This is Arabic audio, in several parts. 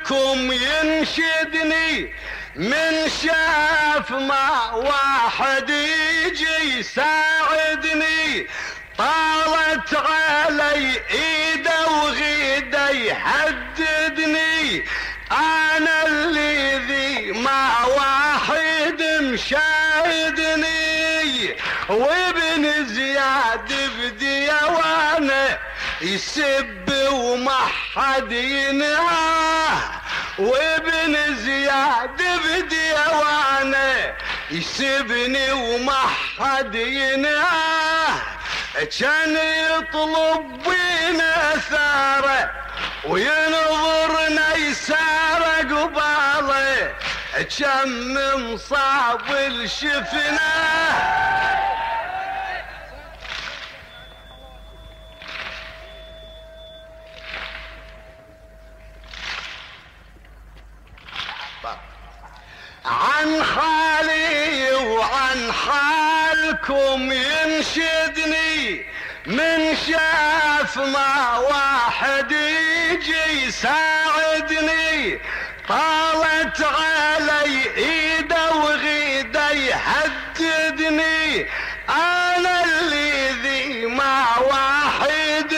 منكم ينشدني من شاف ما واحد يجي يساعدني طالت علي ايده وغيده يحددني انا اللي ذي ما واحد مشاهدني وابن زياد بديوانه يسب وما حد ينهاه وابن زياد بديوانه يسبني وما حد ينهاه كان يطلب بينا ثاره وينظرنا يساره قباله كم مصاب الشفناه عن حالي وعن حالكم ينشدني من شاف ما واحد يجي يساعدني طالت علي ايده وغيده يهددني انا اللي ذي ما واحد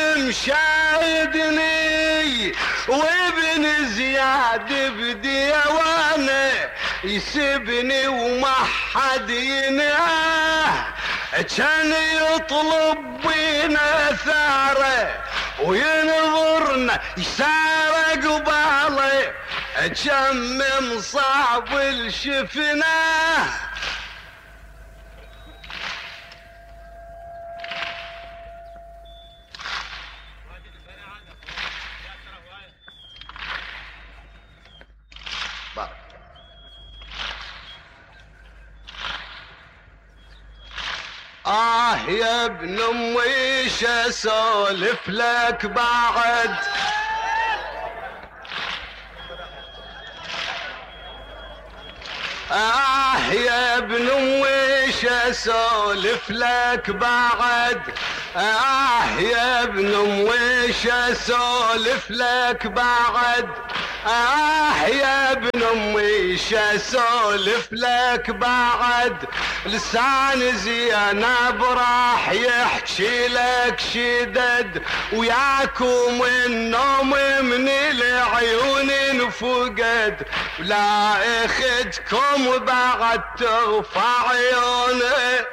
مشاهدني وابن زياد بديوانه يسبني وما حد ينهاه كان يطلب بينا ثاره وينظرنا يساره قباله كم مصاب الشفناه يا ابن امي ش اسولف لك بعد يا ابن امي ش اسولف لك بعد يا ابن امي ش اسولف لك بعد يا ابن امي ش اسولف لك بعد لسان زينب راح يحكي لك شدد وياكم النوم من العيون انفقد ولا اخدكم بعد ترفع عيونه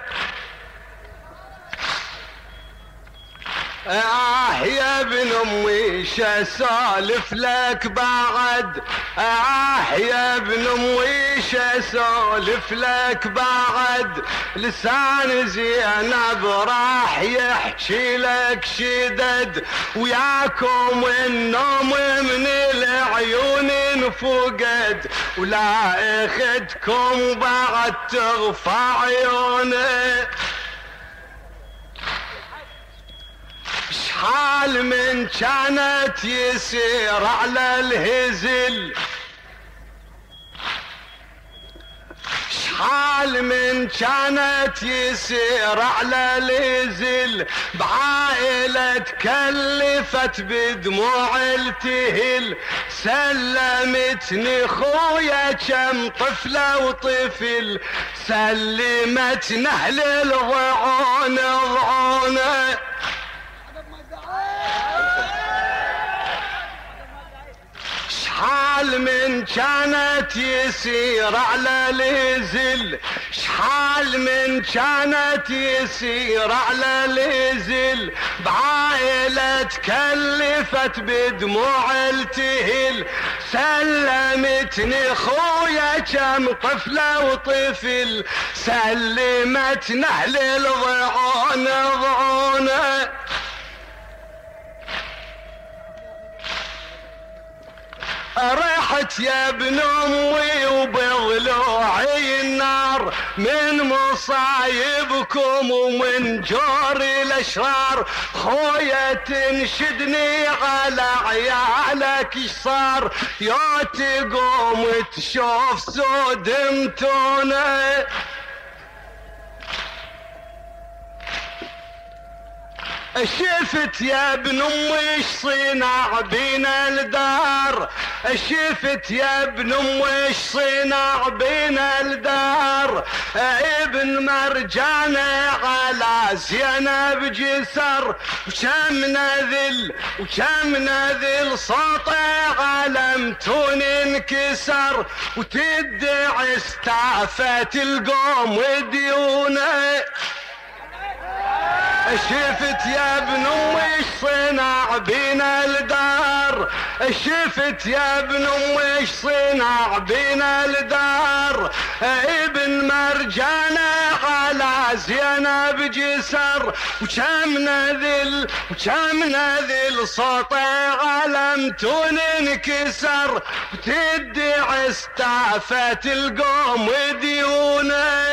يا ابن امي ش اسولف لك بعد يا ابن امي ش اسولف لك بعد لسان زينب راح يحكي لك شدد وياكم النوم من العيون انفقد ولا اخدكم بعد ترفع عيونه شحال من كانت يسير على الهزل شحال من كانت يسير على الهزل بعائلة كلفت بدموع التهل سلمتني خويا كم طفلة وطفل سلمتني اهل الضعون ضعونه شحال من كانت يسير على الهزل شحال من كانت يسير على الهزل بعائلة كلفت بدموع التهل سلمتني خويا كم طفلة وطفل سلمتني اهل الضعون ضعونه رحت يا ابن امي وبضلوعي النار من مصايبكم ومن جور الاشرار خويا تنشدني على عيالك ايش صار يا تقوم تشوف سود متونه شفت يا ابن امي ايش صنع بينا الدار، شفت يا ابن امي ايش صنع بينا الدار، ابن مرجانة على زينب جسر، وكم نذل ساطع علمتون انكسر، وتدعي استعفت القوم وديونه. شفت يا ابن امي ايش صنع بينا الدار، شفت يا ابن امي ايش صنع بينا الدار، ابن مرجانة على زينب جسر، وكم نذل سطع علمتون انكسر، وتدعي استعفت القوم وديونه.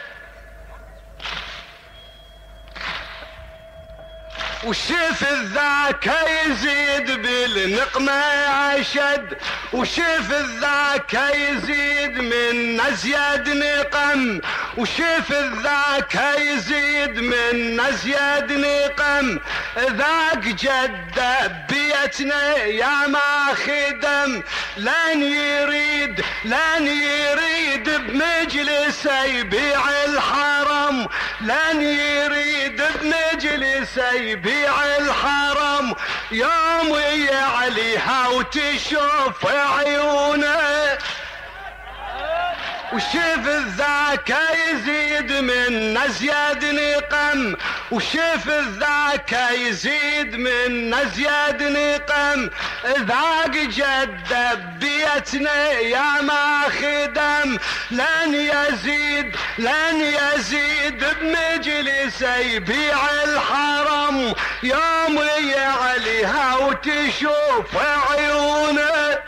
وشف ذاك يزيد بالنقمة أشد، وشف ذاك يزيد من أزيد نقم، وشف ذاك يزيد من أزيد نقم، ذاك جد بيتنا يا ما خدم، لن يريد بمجلسه يبيع الحرم، لن يريد بمجلسه يبيع الحرم، يوم يعليها وتشوف عيونه. وشف ذاك يزيد من أزيد نقم، وشف ذاك يزيد من أزيد نقم، ذاك جد بيتنا يا ما خدم، لن يزيد بمجلسه يبيع الحرم، يوم يعليها وتشوف عيونه.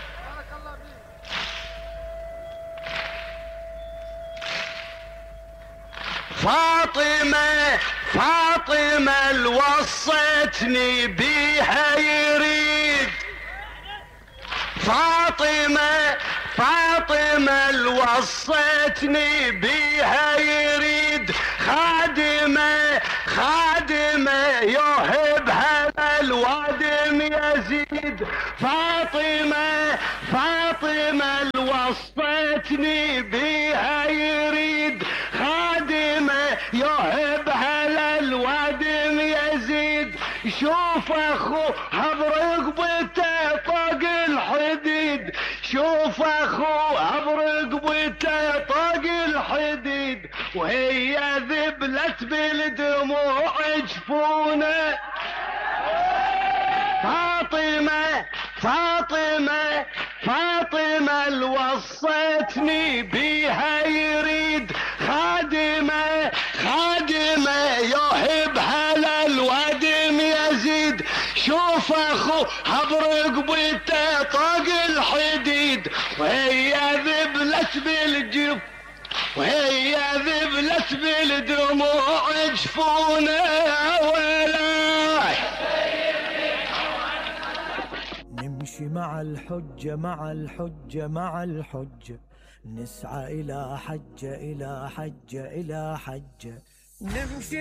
فاطمة الوصتني بيها يريد، فاطمة الوصتني بيها يريد، خادمة يوهبها الوادم يزيد، فاطمة الوصتني بيها يريد، خادمة يوهبها للوادم يزيد، شوف اخوها برقبته طاق الحديد، شوف اخوها برقبته طاق الحديد، وهي ذبلت بالدموع جفونه. فاطمة الوصتني بيها يريد، خادمة يوهبها للوادم يزيد، شوف اخوها برقبته طاق الحديد، وهي ذبلت بالدموع جفونه. نمشي مع الحجة مع الحجة مع الحجة، نسعى إلى حجة إلى حجة إلى حجة، نمشي